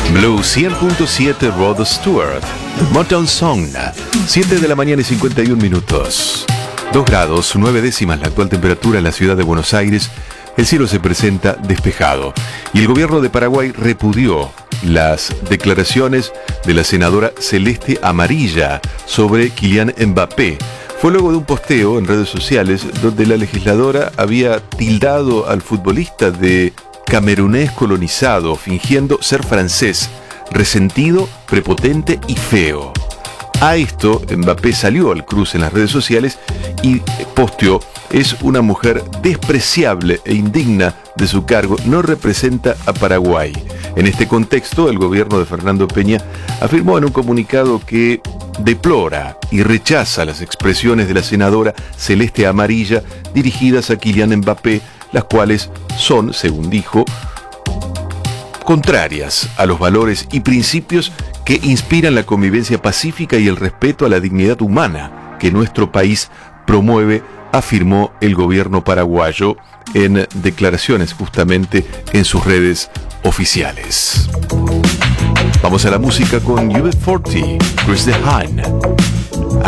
Blue 100.7 Rod Stewart, Motown Song, 7 de la mañana y 51 minutos. 2 grados, 9 décimas la actual temperatura en la ciudad de Buenos Aires. El cielo se presenta despejado. Y el gobierno de Paraguay repudió las declaraciones de la senadora Celeste Amarilla sobre Kylian Mbappé. Fue luego de un posteo en redes sociales donde la legisladora había tildado al futbolista de camerunés colonizado, fingiendo ser francés, resentido, prepotente y feo. A esto, Mbappé salió al cruce en las redes sociales y posteó: es una mujer despreciable e indigna de su cargo, no representa a Paraguay. En este contexto, el gobierno de Fernando Peña afirmó en un comunicado que deplora y rechaza las expresiones de la senadora Celeste Amarilla dirigidas a Kylian Mbappé, las cuales son, según dijo, contrarias a los valores y principios que inspiran la convivencia pacífica y el respeto a la dignidad humana que nuestro país promueve, afirmó el gobierno paraguayo en declaraciones justamente en sus redes oficiales. Vamos a la música con UB40, Chris Dehaene.